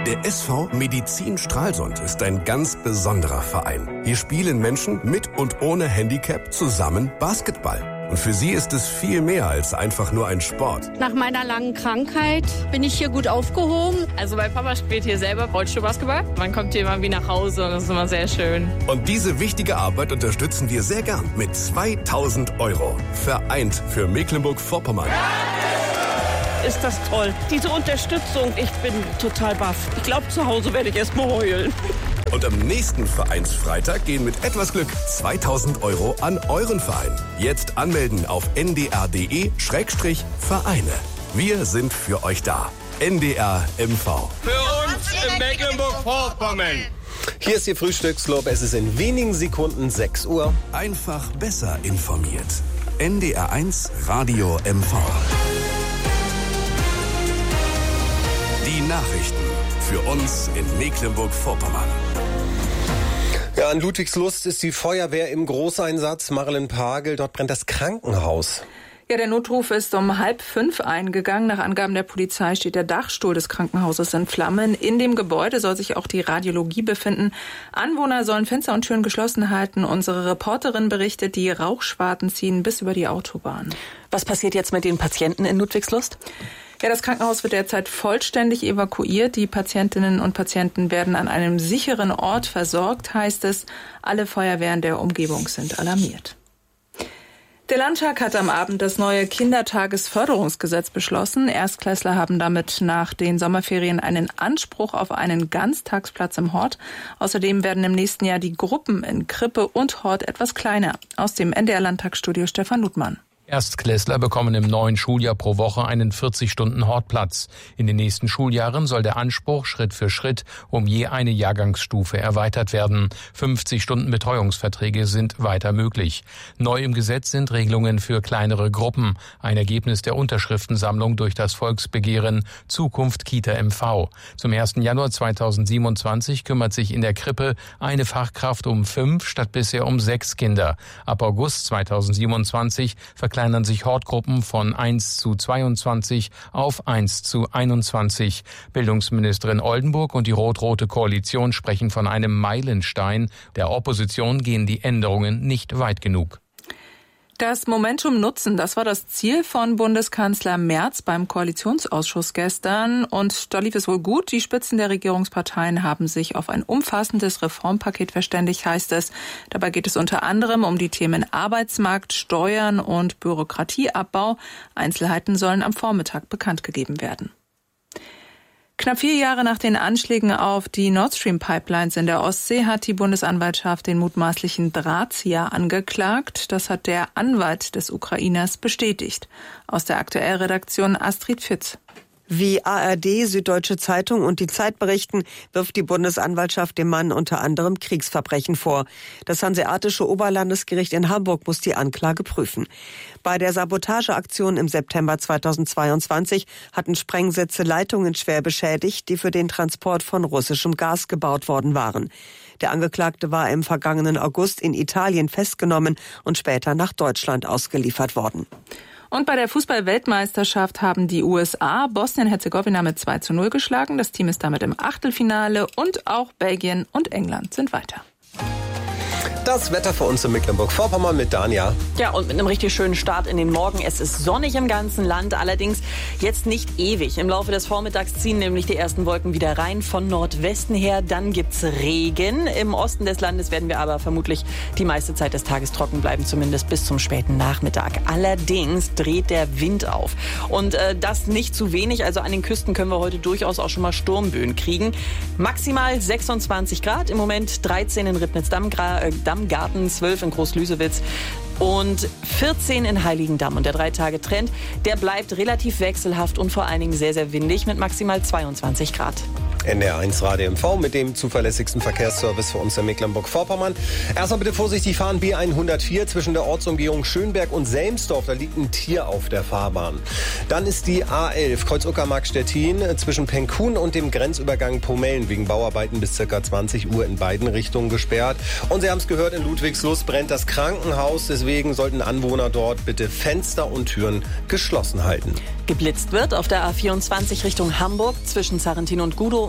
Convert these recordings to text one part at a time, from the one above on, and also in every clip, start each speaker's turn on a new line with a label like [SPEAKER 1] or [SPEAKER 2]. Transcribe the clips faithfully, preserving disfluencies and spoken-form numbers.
[SPEAKER 1] Der S V Medizin Stralsund ist ein ganz besonderer Verein. Hier spielen Menschen mit und ohne Handicap zusammen Basketball. Und für sie ist es viel mehr als einfach nur ein Sport.
[SPEAKER 2] Nach meiner langen Krankheit bin ich hier gut aufgehoben.
[SPEAKER 3] Also mein Papa spielt hier selber Rollstuhlbasketball. Man kommt hier immer wie nach Hause und das ist immer sehr schön.
[SPEAKER 1] Und diese wichtige Arbeit unterstützen wir sehr gern mit zweitausend Euro. Vereint für Mecklenburg-Vorpommern.
[SPEAKER 4] Ist das toll. Diese Unterstützung, ich bin total baff. Ich glaube, zu Hause werde ich erst mal heulen.
[SPEAKER 1] Und am nächsten Vereinsfreitag gehen mit etwas Glück zweitausend Euro an euren Verein. Jetzt anmelden auf n d r punkt d e Schrägstrich Vereine. Wir sind für euch da. N D R M V.
[SPEAKER 5] Für uns in Mecklenburg-Vorpommern.
[SPEAKER 6] Hier ist Ihr Frühstücksclub. Es ist in wenigen Sekunden sechs Uhr.
[SPEAKER 1] Einfach besser informiert. N D R eins Radio M V. Die Nachrichten für uns in Mecklenburg-Vorpommern.
[SPEAKER 6] Ja, in Ludwigslust ist die Feuerwehr im Großeinsatz. Marilyn Pagel, dort brennt das Krankenhaus.
[SPEAKER 7] Ja, der Notruf ist um halb fünf eingegangen. Nach Angaben der Polizei steht der Dachstuhl des Krankenhauses in Flammen. In dem Gebäude soll sich auch die Radiologie befinden. Anwohner sollen Fenster und Türen geschlossen halten. Unsere Reporterin berichtet, die Rauchschwaden ziehen bis über die Autobahn.
[SPEAKER 8] Was passiert jetzt mit den Patienten in Ludwigslust?
[SPEAKER 7] Ja, das Krankenhaus wird derzeit vollständig evakuiert. Die Patientinnen und Patienten werden an einem sicheren Ort versorgt, heißt es. Alle Feuerwehren der Umgebung sind alarmiert. Der Landtag hat am Abend das neue Kindertagesförderungsgesetz beschlossen. Erstklässler haben damit nach den Sommerferien einen Anspruch auf einen Ganztagsplatz im Hort. Außerdem werden im nächsten Jahr die Gruppen in Krippe und Hort etwas kleiner. Aus dem N D R-Landtagsstudio Stefan Ludmann.
[SPEAKER 9] Erstklässler bekommen im neuen Schuljahr pro Woche einen vierzig Stunden Hortplatz. In den nächsten Schuljahren soll der Anspruch Schritt für Schritt um je eine Jahrgangsstufe erweitert werden. fünfzig Stunden Betreuungsverträge sind weiter möglich. Neu im Gesetz sind Regelungen für kleinere Gruppen. Ein Ergebnis der Unterschriftensammlung durch das Volksbegehren Zukunft Kita M V. Zum ersten Januar zweitausendsiebenundzwanzig kümmert sich in der Krippe eine Fachkraft um fünf statt bisher um sechs Kinder. Ab August zweitausendsiebenundzwanzig verkleinern sich Hortgruppen von eins zu zweiundzwanzig auf eins zu einundzwanzig. Bildungsministerin Oldenburg und die rot-rote Koalition sprechen von einem Meilenstein. Der Opposition gehen die Änderungen nicht weit genug.
[SPEAKER 7] Das Momentum nutzen, das war das Ziel von Bundeskanzler Merz beim Koalitionsausschuss gestern. Und da lief es wohl gut. Die Spitzen der Regierungsparteien haben sich auf ein umfassendes Reformpaket verständigt, heißt es. Dabei geht es unter anderem um die Themen Arbeitsmarkt, Steuern und Bürokratieabbau. Einzelheiten sollen am Vormittag bekannt gegeben werden. Knapp vier Jahre nach den Anschlägen auf die Nord Stream Pipelines in der Ostsee hat die Bundesanwaltschaft den mutmaßlichen Drahtzieher angeklagt. Das hat der Anwalt des Ukrainers bestätigt. Aus der Aktuellredaktion Astrid Fitz.
[SPEAKER 10] Wie A R D, Süddeutsche Zeitung und die Zeit berichten, wirft die Bundesanwaltschaft dem Mann unter anderem Kriegsverbrechen vor. Das Hanseatische Oberlandesgericht in Hamburg muss die Anklage prüfen. Bei der Sabotageaktion im September zweitausendzweiundzwanzig hatten Sprengsätze Leitungen schwer beschädigt, die für den Transport von russischem Gas gebaut worden waren. Der Angeklagte war im vergangenen August in Italien festgenommen und später nach Deutschland ausgeliefert worden.
[SPEAKER 7] Und bei der Fußball-Weltmeisterschaft haben die U S A Bosnien-Herzegowina mit zwei zu null geschlagen. Das Team ist damit im Achtelfinale und auch Belgien und England sind weiter.
[SPEAKER 6] Das Wetter für uns in Mecklenburg-Vorpommern mit Dania.
[SPEAKER 8] Ja, und mit einem richtig schönen Start in den Morgen. Es ist sonnig im ganzen Land, allerdings jetzt nicht ewig. Im Laufe des Vormittags ziehen nämlich die ersten Wolken wieder rein von Nordwesten her. Dann gibt's Regen. Im Osten des Landes werden wir aber vermutlich die meiste Zeit des Tages trocken bleiben, zumindest bis zum späten Nachmittag. Allerdings dreht der Wind auf. Und äh, das nicht zu wenig. Also an den Küsten können wir heute durchaus auch schon mal Sturmböen kriegen. Maximal sechsundzwanzig Grad, im Moment dreizehn in Ribnitz-Dammgarten, zwölf in Groß-Lüsewitz und vierzehn in Heiligendamm. Und der Drei-Tage-Trend, der bleibt relativ wechselhaft und vor allen Dingen sehr, sehr windig mit maximal zweiundzwanzig Grad.
[SPEAKER 6] N D R eins Radio M V mit dem zuverlässigsten Verkehrsservice für uns in Mecklenburg-Vorpommern. Erstmal bitte vorsichtig fahren, B hundertvier zwischen der Ortsumgehung Schönberg und Selmsdorf. Da liegt ein Tier auf der Fahrbahn. Dann ist die A elf Kreuz-Uckermark-Stettin zwischen Penkun und dem Grenzübergang Pomellen wegen Bauarbeiten bis ca. zwanzig Uhr in beiden Richtungen gesperrt. Und Sie haben es gehört, in Ludwigslust brennt das Krankenhaus. Deswegen sollten Anwohner dort bitte Fenster und Türen geschlossen halten.
[SPEAKER 8] Geblitzt wird auf der A vierundzwanzig Richtung Hamburg zwischen Sarrentin und Gudow und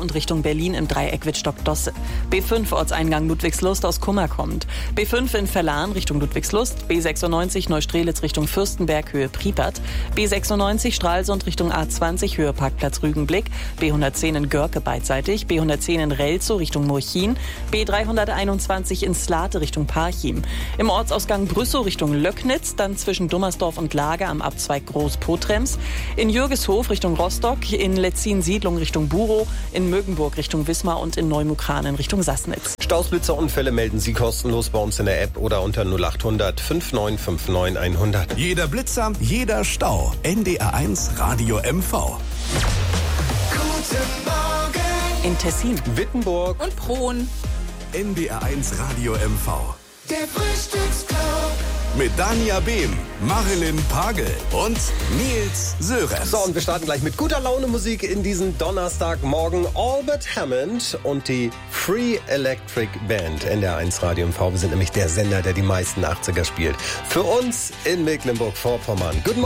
[SPEAKER 8] und Richtung Berlin im Dreieck Wittstock-Dosse. B fünf Ortseingang Ludwigslust aus Kummer kommt. B fünf in Verlan Richtung Ludwigslust. B sechsundneunzig Neustrelitz Richtung Fürstenberg Höhe Priepert. B sechsundneunzig Stralsund Richtung A zwanzig Höhe Parkplatz Rügenblick. B hundertzehn in Görke beidseitig. B hundertzehn in Relzow Richtung Murchin. B dreihunderteinundzwanzig in Slate Richtung Parchim. Im Ortsausgang Brüssow Richtung Löcknitz, dann zwischen Dummersdorf und Lager am Abzweig Groß-Potrems. In Jürgeshof Richtung Rostock, in Letzin-Siedlung Richtung Burow, in Mögenburg Richtung Wismar und in Neumukranen Richtung Sassnitz.
[SPEAKER 6] Stausblitzerunfälle melden Sie kostenlos bei uns in der App oder unter null acht hundert fünf neun fünf neun hundert.
[SPEAKER 1] Jeder Blitzer, jeder Stau. N D R eins Radio M V.
[SPEAKER 11] Guten Morgen.
[SPEAKER 8] In Tessin,
[SPEAKER 6] Wittenburg
[SPEAKER 7] und Prohn.
[SPEAKER 1] N D R eins Radio M V.
[SPEAKER 11] Der Frühstücksclub.
[SPEAKER 1] Mit Danja Behm, Marilyn Pagel und Nils Sörensen.
[SPEAKER 6] So, und wir starten gleich mit guter Laune Musik in diesen Donnerstagmorgen. Albert Hammond und die Free Electric Band. N D R eins Radio M V. Wir sind nämlich der Sender, der die meisten achtziger spielt. Für uns in Mecklenburg-Vorpommern. Guten Morgen.